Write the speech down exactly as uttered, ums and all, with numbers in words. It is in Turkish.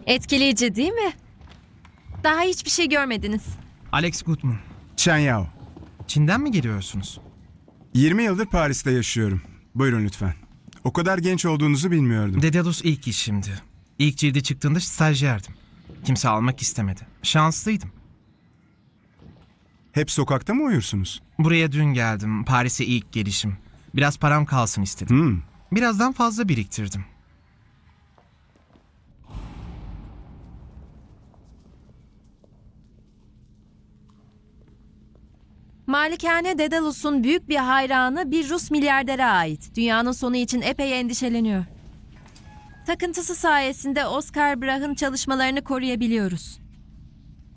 Etkileyici değil mi? Daha hiçbir şey görmediniz. Alex Goodman. Chen Yao. Çin'den mi geliyorsunuz? yirmi yıldır Paris'te yaşıyorum. Buyurun lütfen. O kadar genç olduğunuzu bilmiyordum. Dedalus ilk işimdi. İlk cildi çıktığında stajyerdim. Kimse almak istemedi. Şanslıydım. Hep sokakta mı uyursunuz? Buraya dün geldim. Paris'e ilk gelişim. Biraz param kalsın istedim. Hmm. Birazdan fazla biriktirdim. Malikane Dedalus'un büyük bir hayranı bir Rus milyardere ait. Dünyanın sonu için epey endişeleniyor. Takıntısı sayesinde Oscar Brach'ın çalışmalarını koruyabiliyoruz.